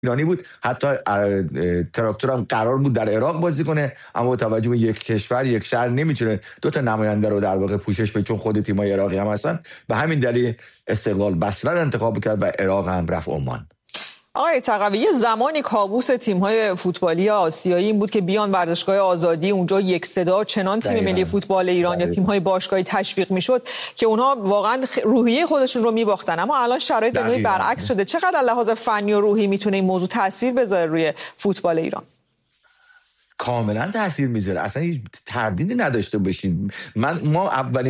ایرانی بود، حتی تراکتور هم قرار بود در عراق بازی کنه، اما با توجه به یک کشور یک شهر نمیتونه دو تا نماینده رو در واقع پوشش بده، چون خود تیم‌های عراقی هم هستن. به همین دلیل استقلال بصره رو انتخاب کرد و عراق هم رفت عمان. آقای تقوی، یه زمانی کابوس تیم‌های فوتبالی آسیایی این بود که بیان ورزشگاه آزادی، اونجا یک صدا چنان تیم ملی فوتبال ایران یا تیم‌های باشگاهی تشویق میشد که اونها واقعا روحیه خودشون رو میباختن. اما الان شرایط برعکس شده. چقدر لحاظ فنی و روحی میتونه این موضوع تاثیر بذاره روی فوتبال ایران؟ کاملا تاثیر میذاره، اصلا هیچ تردیدی نداشته باشید. ما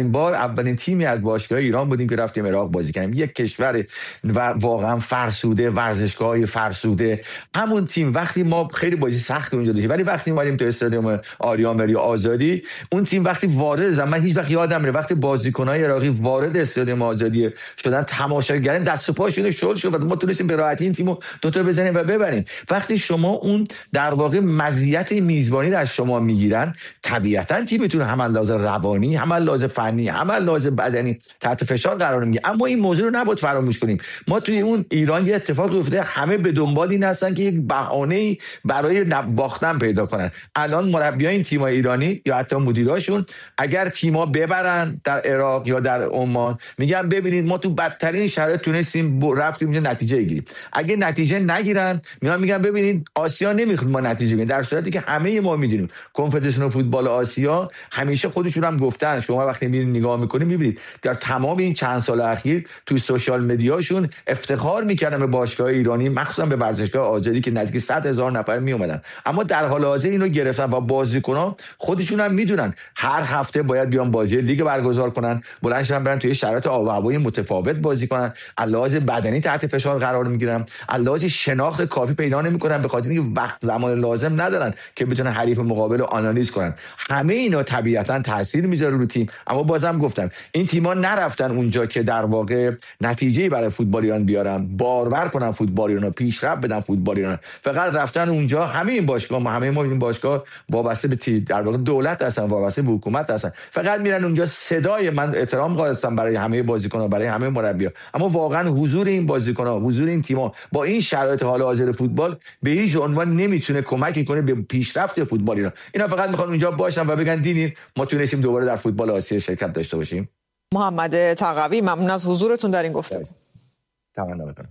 اولین تیمی از باشگاه ایران بودیم که رفتیم عراق بازی کردیم، یک کشور واقعا فرسوده، ورزشگاه‌های فرسوده. همون تیم وقتی ما خیلی بازی سخت اونجا داشتیم، ولی وقتی اومدیم تو استادیوم آریامری آزادی، اون تیم وقتی وارد من هیچ وقت یادم نمیره وقتی بازیکن‌های عراقی وارد استادیوم آزادی شدن، تماشاگران دست و پاشون شل شد و ما تونستیم به راحتی این تیمو دو تا بزنیم و ببریم. وقتی شما اون در واقع مزیت میزبانی رو از شما میگیرن، طبیعتا تیمتون هم لحاظ روانی، هم لحاظ فنی، هم لحاظ بدنی تحت فشار قرار میگیره. اما این موضوع رو نباید فراموش کنیم. ما توی اون ایران یه اتفاقی افتاده، همه به دنبال این هستن که یک بهانه‌ای برای باختن پیدا کنن. الان مربیای این تیم‌های ایرانی یا حتی مدیراشون اگر تیم‌ها ببرن در عراق یا در عمان، میگن ببینید ما تو بدترین شرایط تونستیم رفتیم اینجا نتیجه بگیریم. اگه نتیجه نگیرن میگن ببینید آسیا نمیخواد ما نتیجه بگیریم، در صورتی که همه ما میدونیم کنفدراسیون فوتبال آسیا همیشه خودشون هم گفتن، شما وقتی میرین نگاه میکنید میبینید در تمام این چند سال اخیر توی سوشال مدیاشون افتخار میکردن به باشگاه ایرانی، مخصوصا به ورزشگاه آزادی که نزدیک 100,000 نفر میومدن. اما در حال حاضر اینو گرفتن و بازیکنان خودشون هم میدونن هر هفته باید بیان بازی لیگ برگزار کنن، بلند شدن برن توی شرایط آب و هوای متفاوت بازی کنن، علاوه بدنی تحت فشار قرار میگیرن، علاوه شناخت کافی پیدا نمیکنن به خاطر اینکه وقت زمان لازم ندارن که بتونن حریف مقابل رو آنالیز کنن. همه اینا طبیعتا تاثیر میذاره رو تیم. اما بازم گفتم این تیم‌ها نرفتن اونجا که در واقع نتیجه‌ای برای فوتبالیان بیارن، بارور کنن فوتبالیان رو، پیشرفت بدن فوتبالیان، فقط رفتن اونجا. همه این باشگاه ما این باشگاه وابسته به در واقع دولت هستن، وابسته به حکومت هستن، فقط میرن اونجا صدای من احترام قائل هستم برای همه بازیکن‌ها، برای همه مربی‌ها، اما واقعا حضور این بازیکن‌ها، حضور این تیم‌ها با این شرایط حال حاضر فوتبال به هیچ عنوان نمیتونه کمکی کنه به پیشرفت فوتبال ایران. اینا فقط میخوان اونجا باشن و بگن دیدین ما تونستیم دوباره در فوتبال آسیا شرکت داشته باشیم. محمد تقوی، ممنون از حضورتون در این گفتگو. تمنا میکنم.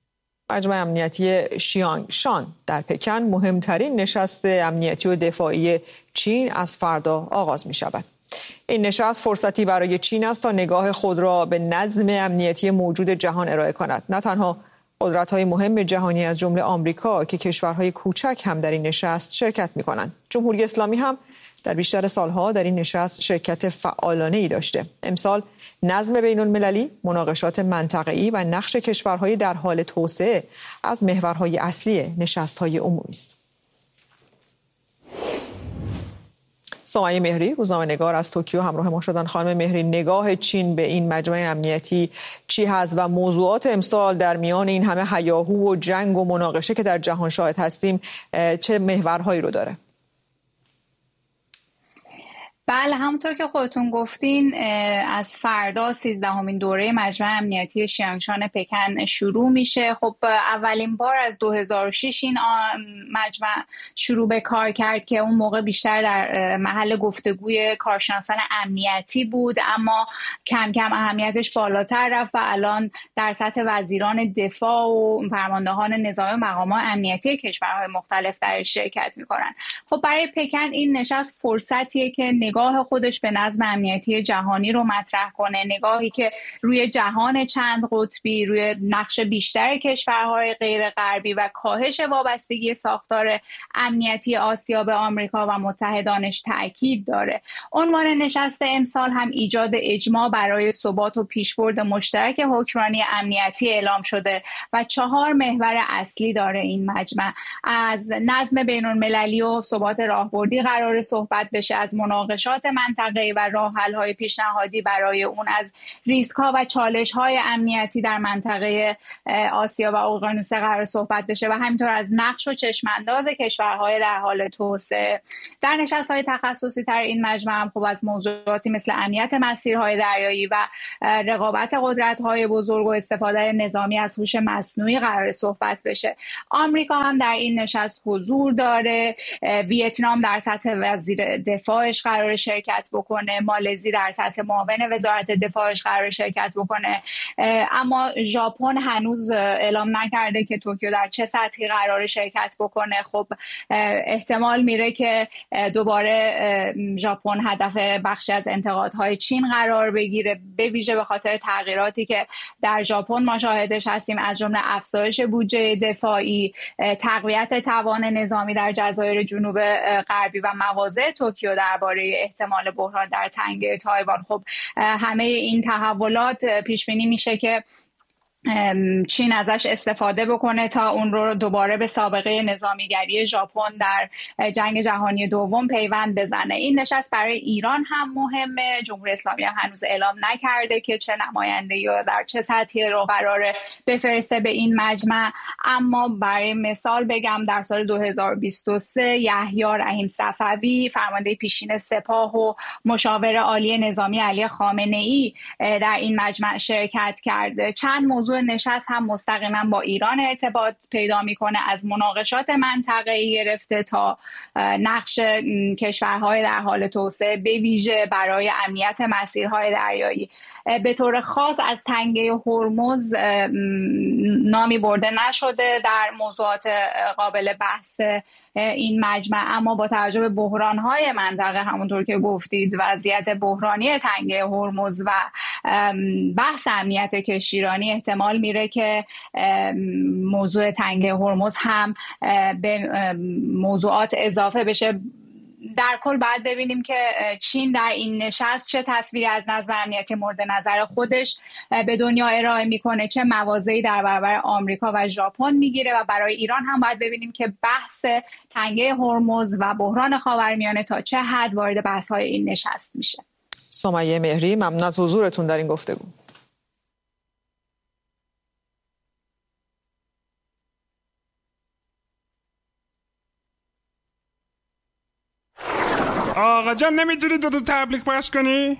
مجمع امنیتی شیانگشان در پکن مهمترین نشست امنیتی و دفاعی چین از فردا آغاز می شود. این نشست فرصتی برای چین است تا نگاه خود را به نظم امنیتی موجود جهان ارائه کند. نه تنها قدرت‌های مهم جهانی از جمله آمریکا که کشورهای کوچک هم در این نشست شرکت می‌کنند. جمهوری اسلامی هم در بیشتر سالها در این نشست شرکت فعالانه‌ای داشته. امسال نظم بین‌المللی، مناقشات منطقه‌ای و نقش کشورهای در حال توسعه از محورهای اصلی نشست‌های عمومی است. سایه مهری، روزنامه‌نگار از توکیو همراه ما شدن. خانم مهری، نگاه چین به این مجمع امنیتی چی هست و موضوعات امسال در میان این همه هیاهو و جنگ و مناقشه که در جهان شاهد هستیم چه محورهایی رو داره؟ بله، همونطور که خودتون گفتین از فردا 13مین دوره مجمع امنیتی شیانگشان پکن شروع میشه. خب اولین بار از 2006 این مجمع شروع به کار کرد که اون موقع بیشتر در محل گفتگوی کارشناسان امنیتی بود، اما کم کم اهمیتش بالاتر رفت و الان در سطح وزیران دفاع و فرماندهان نظامی مقامات امنیتی کشورهای مختلف در شرکت میکنن. خب برای پکن این نشست فرصتیه که نگاه خودش به نظم امنیتی جهانی رو مطرح کنه، نگاهی که روی جهان چند قطبی، روی نقش بیشتر کشورهای غیر غربی و کاهش وابستگی ساختار امنیتی آسیا به آمریکا و متحدانش تاکید داره. عنوان نشست امسال هم ایجاد اجماع برای ثبات و پیشبرد مشترک حکمرانی امنیتی اعلام شده و 4 محور اصلی داره این مجمع. از نظم بین‌المللی و ثبات راهبردی قرار صحبت بشه، از مناقشات مناقشات منطقه‌ای و راه‌حل‌های پیشنهادی برای اون از ریسک‌ها و چالش‌های امنیتی در منطقه آسیا و اقیانوس قرار صحبت بشه و همینطور از نقش و چشم‌انداز کشورهای در حال توسعه. در نشست‌های تخصصی تر این مجمع هم خب از موضوعاتی مثل امنیت مسیرهای دریایی و رقابت قدرت‌های بزرگ و استفاده نظامی از هوش مصنوعی قرار صحبت بشه. آمریکا هم در این نشست حضور داره. ویتنام در سطح وزیر دفاعش قرار شرکت بکنه. مالزی در سطح معاون وزارت دفاعش قرار شرکت بکنه. اما ژاپن هنوز اعلام نکرده که توکیو در چه سطحی قرار شرکت بکنه. خب احتمال میره که دوباره ژاپن هدف بخشی از انتقادهای چین قرار بگیره، به ویژه به خاطر تغییراتی که در ژاپن ما شاهدش هستیم، از جمله افزایش بودجه دفاعی، تقویت توان نظامی در جزایر جنوب غربی و مواضع توکیو درباره احتمال بحران در تنگه تایوان. خب همه این تحولات پیش بینی میشه که چین ازش استفاده بکنه تا اون رو دوباره به سابقه نظامیگری ژاپن در جنگ جهانی دوم پیوند بزنه. این نشست برای ایران هم مهمه. جمهوری اسلامی هم هنوز اعلام نکرده که چه نماینده‌ای یا در چه سطحی رو قراره بفرسته به این مجمع، اما برای مثال بگم در سال 2023 یحیی رحیم صفوی فرمانده پیشین سپاه و مشاور عالی نظامی علی خامنه‌ای در این مجمع شرکت کرده. چند موضوع نشست هم مستقیما با ایران ارتباط پیدا میکنه، از مناقشات منطقه‌ای گرفته تا نقش کشورهای در حال توسعه به ویژه برای امنیت مسیرهای دریایی. به طور خاص از تنگه هرمز نامی برده نشده در موضوعات قابل بحث این مجمع، اما با توجه به بحران‌های منطقه همونطور که گفتید، وضعیت بحرانی تنگه هرمز و بحث امنیت کشتیرانی، احتمال میره که موضوع تنگه هرمز هم به موضوعات اضافه بشه. در کل باید ببینیم که چین در این نشست چه تصویری از نظم امنیتی مورد نظر خودش به دنیا ارائه میکنه، چه مواضعی در برابر آمریکا و ژاپن میگیره و برای ایران هم باید ببینیم که بحث تنگه هرمز و بحران خاورمیانه تا چه حد وارد بحث‌های این نشست میشه. سمیه مهری، ممنون از حضورتون در این گفتگو. آقا جان نمیتونی دو تبلیغ پخش کنی؟